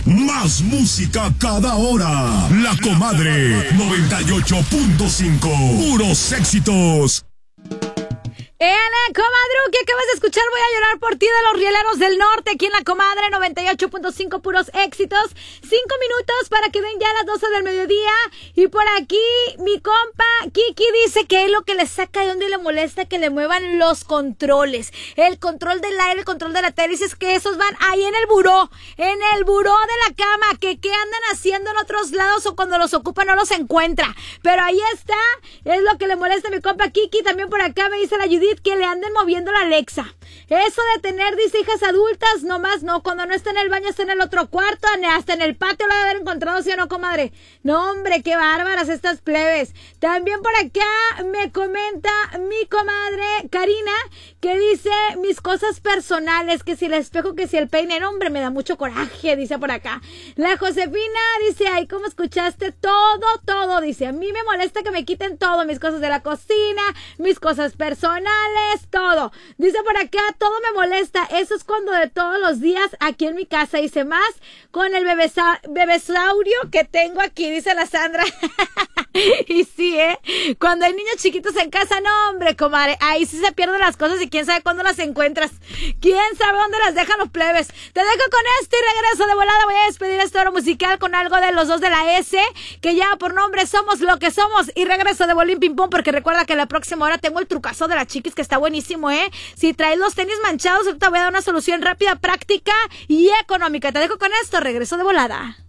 Más música cada hora. La Comadre 98.5. Puros éxitos. Comadre, que acabas de escuchar Voy a llorar por ti de los Rieleros del Norte, aquí en La Comadre 98.5, puros éxitos. 5 minutos para que den ya las 12 del mediodía. Y por aquí mi compa Kiki dice que es lo que le saca de donde le molesta que le muevan los controles. El control del aire, el control de la tele. Dices que esos van ahí en el buró de la cama. Que qué andan haciendo en otros lados o cuando los ocupa no los encuentra. Pero ahí está, es lo que le molesta a mi compa Kiki. También por acá me dice la Judith que le anden moviendo la Alexa. Eso de tener, dice, hijas adultas, nomás no, cuando no está en el baño está en el otro cuarto, hasta en el patio la de haber encontrado, ¿sí o no, comadre? No, hombre, qué bárbaras estas plebes. También por acá me comenta mi comadre Karina, que dice mis cosas personales, que si el espejo, que si el peine, no, hombre, me da mucho coraje, dice por acá. La Josefina dice, ay, ¿cómo escuchaste? Todo, dice, a mí me molesta que me quiten todo, mis cosas de la cocina, mis cosas personales, todo. Dice por acá, todo me molesta, eso es cuando de todos los días aquí en mi casa, dice, más con el bebesaurio que tengo aquí, dice la Sandra. Y sí, cuando hay niños chiquitos en casa, no, hombre, comadre, ahí sí se pierden las cosas y quién sabe cuándo las encuentras, quién sabe dónde las dejan los plebes. Te dejo con esto y regreso de volada. Voy a despedir esta hora musical con algo de los dos de la S, que ya por nombre somos lo que somos, y regreso de bolín ping pong, porque recuerda que la próxima hora tengo el trucazo de la chiquis, que está buenísimo, si traes los tenis manchados, ahorita voy a dar una solución rápida, práctica y económica. Te dejo con esto, regreso de volada.